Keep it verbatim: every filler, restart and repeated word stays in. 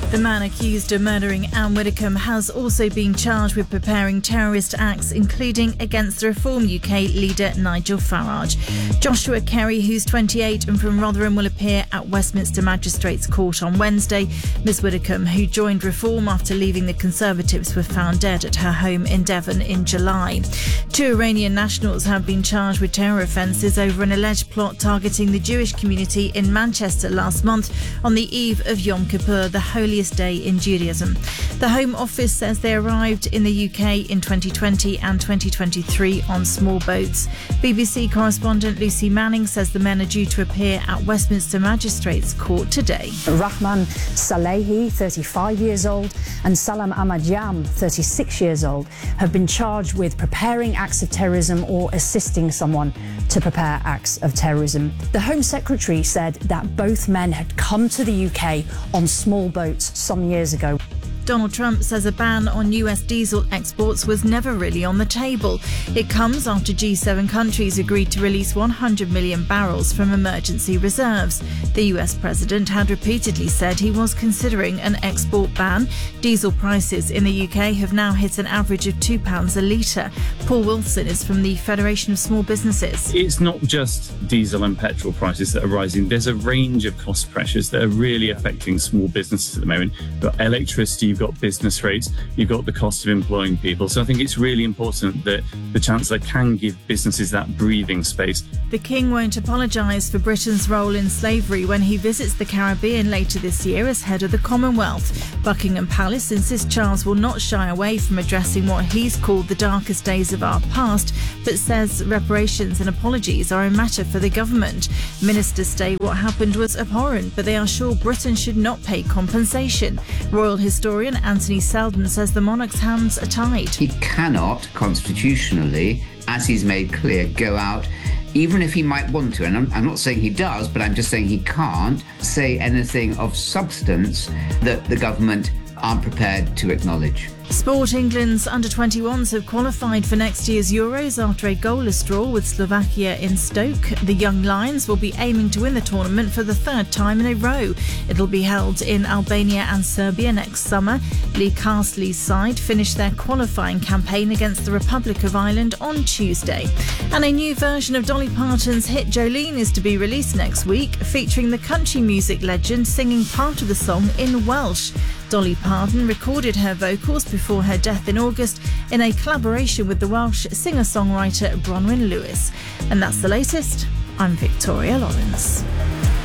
The man accused of murdering Anne Widdecombe has also been charged with preparing terrorist acts, including against the Reform U K leader Nigel Farage. Joshua Kerry, who's twenty-eight and from Rotherham, will appear at Westminster Magistrates Court on Wednesday. Miss Widdecombe, who joined Reform after leaving the Conservatives, was found dead at her home in Devon in July. Two Iranian nationals have been charged with terror offences over an alleged plot targeting the Jewish community in Manchester last month on the eve of Yom Kippur, the holiest day in Judaism. The Home Office says they arrived in the U K in twenty twenty and twenty twenty-three on small boats. B B C correspondent Lucy Manning says the men are due to appear at Westminster Magistrates Court today. Rahman Salehi, thirty-five years old, and Salam Ahmadjam, thirty-six years old, have been charged with preparing acts of terrorism or assisting someone to prepare acts of terrorism. The Home Secretary said that both men had come to the U K on small boats some years ago. Donald Trump says a ban on U S diesel exports was never really on the table. It comes after G seven countries agreed to release one hundred million barrels from emergency reserves. The U S president had repeatedly said he was considering an export ban. Diesel prices in the U K have now hit an average of two pounds a litre. Paul Wilson is from the Federation of Small Businesses. It's not just diesel and petrol prices that are rising. There's a range of cost pressures that are really affecting small businesses at the moment. You've got electricity, you've got business rates, you've got the cost of employing people. So I think it's really important that the Chancellor can give businesses that breathing space. The King won't apologise for Britain's role in slavery when he visits the Caribbean later this year as head of the Commonwealth. Buckingham Palace insists Charles will not shy away from addressing what he's called the darkest days of our past, but says reparations and apologies are a matter for the government. Ministers state what happened was abhorrent, but they are sure Britain should not pay compensation. Royal historian Anthony Selden says the monarch's hands are tied. He cannot, constitutionally, as he's made clear, go out, even if he might want to. And I'm, I'm not saying he does, but I'm just saying he can't say anything of substance that the government aren't prepared to acknowledge. Sport. England's under twenty-ones have qualified for next year's Euros after a goalless draw with Slovakia in Stoke. The Young Lions will be aiming to win the tournament for the third time in a row. It'll be held in Albania and Serbia next summer. Lee Castley's side finished their qualifying campaign against the Republic of Ireland on Tuesday. And a new version of Dolly Parton's hit Jolene is to be released next week, featuring the country music legend singing part of the song in Welsh. Dolly Parton recorded her vocals before her death in August in a collaboration with the Welsh singer-songwriter Bronwyn Lewis. And that's the latest. I'm Victoria Lawrence.